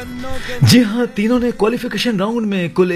जी हाँ, तीनों ने क्वालिफिकेशन राउंड में कुल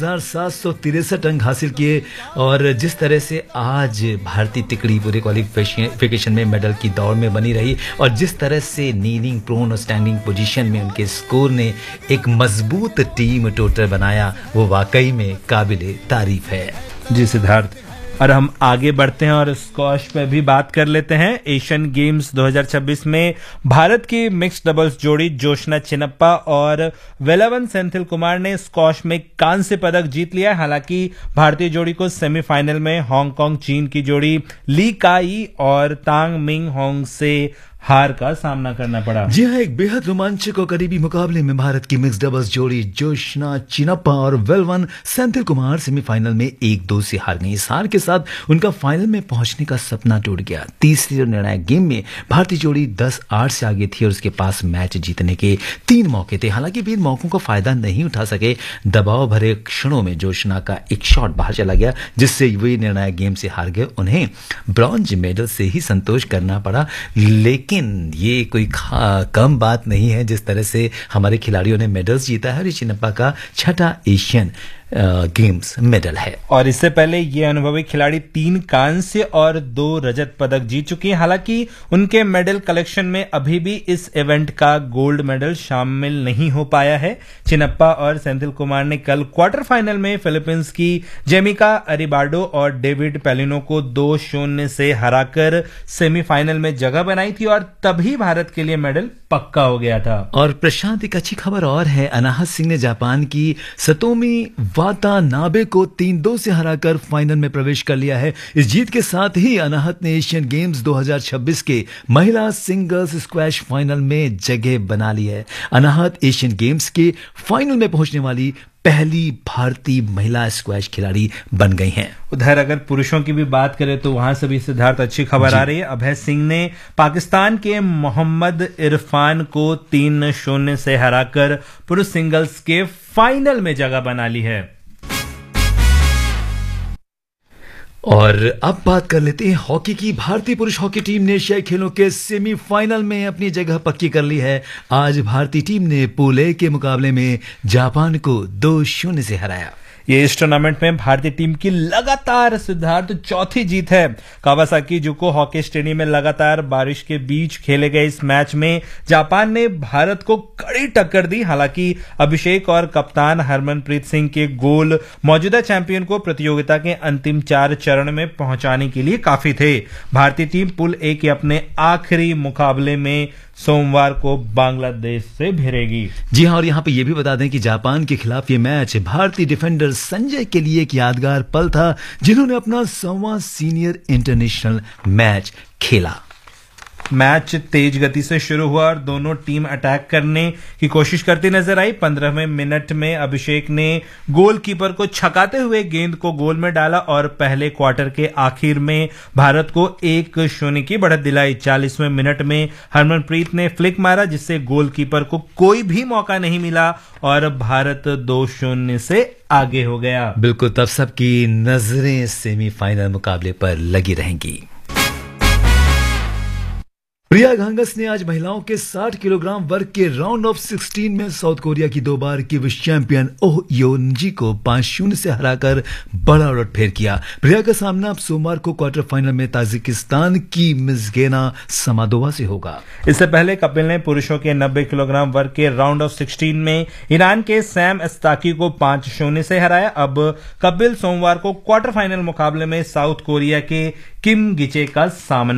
1763 अंक हासिल किए और जिस तरह से आज भारतीय तिकड़ी पूरे क्वालिफिकेशन में मेडल की दौड़ में बनी रही और जिस तरह से नीलिंग, प्रोन और स्टैंडिंग पोजीशन में उनके स्कोर ने एक मजबूत टीम टोटल बनाया, वो वाकई में काबिले तारीफ है। जी सिद्धार्थ, और हम आगे बढ़ते हैं और स्क्वॉश पे भी बात कर लेते हैं। एशियन गेम्स 2026 में भारत की मिक्स्ड डबल्स जोड़ी जोशना चिनप्पा और वेलावन सेंथिल कुमार ने स्क्वॉश में कांस्य पदक जीत लिया। हालांकि भारतीय जोड़ी को सेमीफाइनल में हांगकांग चीन की जोड़ी ली काई और तांग मिंग होंग से हार का सामना करना पड़ा। जी हाँ, एक बेहद रोमांचक और करीबी मुकाबले में भारत की मिक्स्ड डबल्स जोड़ी जोशना चिनप्पा और वेलवन सेंथिल कुमार सेमीफाइनल में 1-2 से हार गई। इस हार के साथ उनका फाइनल में पहुंचने का सपना टूट गया। तीसरी और निर्णायक गेम में भारतीय जोड़ी 10-8 से आगे थी और उसके पास मैच जीतने के 3 मौके थे। हालांकि वे इन मौकों का फायदा नहीं उठा सके। दबाव भरे क्षणों में जोशना का एक शॉट बाहर चला गया जिससे वे निर्णायक गेम से हार गए। उन्हें ब्रॉन्ज मेडल से ही संतोष करना पड़ा, लेकिन ये कोई कम बात नहीं है जिस तरह से हमारे खिलाड़ियों ने मेडल्स जीता है। चिनप्पा का 6ठा एशियन गेम्स मेडल है और इससे पहले ये अनुभवी खिलाड़ी 3 कांस्य और 2 रजत पदक जीत चुकी हैं। हालांकि उनके मेडल कलेक्शन में अभी भी इस इवेंट का गोल्ड मेडल शामिल नहीं हो पाया है। चिनप्पा और सेंथिल कुमार ने कल क्वार्टर फाइनल में फिलीपींस की जेमिका अरिबाडो और डेविड पेलिनो को 2-0 से हराकर सेमीफाइनल में जगह बनाई थी और तभी भारत के लिए मेडल पक्का हो गया था। और प्रशांत, एक अच्छी खबर और है। अनाहत सिंह ने जापान की सतोमी वातानाबे को 3-2 से हराकर फाइनल में प्रवेश कर लिया है। इस जीत के साथ ही अनाहत ने एशियन गेम्स 2026 के महिला सिंगल्स स्क्वैश फाइनल में जगह बना ली है। अनाहत एशियन गेम्स के फाइनल में पहुंचने वाली पहली भारतीय महिला स्क्वैश खिलाड़ी बन गई हैं। उधर अगर पुरुषों की भी बात करें तो वहां से भी सिद्धार्थ अच्छी खबर आ रही है। अभय सिंह ने पाकिस्तान के मोहम्मद इरफान को 3-0 से हराकर पुरुष सिंगल्स के फाइनल में जगह बना ली है। और अब बात कर लेते हैं हॉकी की। भारतीय पुरुष हॉकी टीम ने एशियाई खेलों के सेमीफाइनल में अपनी जगह पक्की कर ली है। आज भारतीय टीम ने पूल ए के मुकाबले में जापान को 2-0 से हराया। ये इस टूर्नामेंट में भारतीय टीम की लगातार सिद्धार्थ 4थी जीत है। कावासाकी जुको हॉकी स्टेडियम में लगातार बारिश के बीच खेले गए इस मैच में जापान ने भारत को कड़ी टक्कर दी। हालांकि अभिषेक और कप्तान हरमनप्रीत सिंह के गोल मौजूदा चैंपियन को प्रतियोगिता के अंतिम 4 चरण में पहुंचाने के लिए काफी थे। भारतीय टीम पूल ए के अपने आखिरी मुकाबले में सोमवार को बांग्लादेश से भिड़ेगी। जी हाँ, और यहाँ पे ये भी बता दें कि जापान के खिलाफ ये मैच भारतीय डिफेंडर संजय के लिए एक यादगार पल था, जिन्होंने अपना 100वां सीनियर इंटरनेशनल मैच खेला। मैच तेज गति से शुरू हुआ और दोनों टीम अटैक करने की कोशिश करती नजर आई। 15वें मिनट में अभिषेक ने गोलकीपर को छकाते हुए गेंद को गोल में डाला और पहले क्वार्टर के आखिर में भारत को 1-0 की बढ़त दिलाई। 40वें मिनट में हरमनप्रीत ने फ्लिक मारा जिससे गोलकीपर को कोई भी मौका नहीं मिला और भारत 2-0 से आगे हो गया। बिल्कुल, तब सबकी नजरें सेमीफाइनल मुकाबले पर लगी रहेंगी। प्रिया घांगस ने आज महिलाओं के 60 किलोग्राम वर्ग के राउंड ऑफ 16 में साउथ कोरिया की 2 बार की विश्व चैंपियन ओह योनजी को 5-0 से हराकर बड़ा उलटफेर किया। प्रिया का सामना अब सोमवार को क्वार्टर फाइनल में ताजिकिस्तान की मिज़गेना समादोवा से होगा। इससे पहले कपिल ने पुरुषों के 90 किलोग्राम वर्ग के राउंड ऑफ 16 में ईरान के सैम अस्ताकी को 5-0 से हराया। अब कपिल सोमवार को क्वार्टर फाइनल मुकाबले में साउथ कोरिया के किम गिचे का सामना